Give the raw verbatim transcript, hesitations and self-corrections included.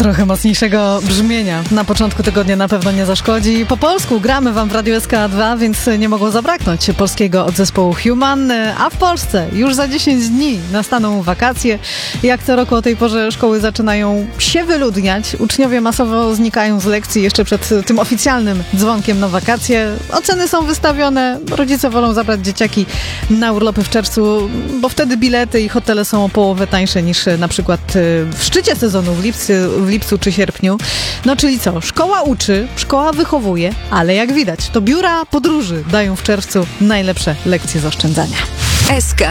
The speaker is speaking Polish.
Trochę mocniejszego brzmienia na początku tygodnia na pewno nie zaszkodzi. Po polsku gramy wam w Radiu S K dwa, więc nie mogło zabraknąć polskiego od zespołu Human, a w Polsce już za dziesięć dni nastaną wakacje. Jak co roku o tej porze szkoły zaczynają się wyludniać. Uczniowie masowo znikają z lekcji jeszcze przed tym oficjalnym dzwonkiem na wakacje. Oceny są wystawione, rodzice wolą zabrać dzieciaki na urlopy w czerwcu, bo wtedy bilety i hotele są o połowę tańsze niż na przykład w szczycie sezonu w lipcu, w lipcu czy sierpniu. No czyli co? Szkoła uczy, szkoła wychowuje, ale jak widać, to biura podróży dają w czerwcu najlepsze lekcje z oszczędzania. S K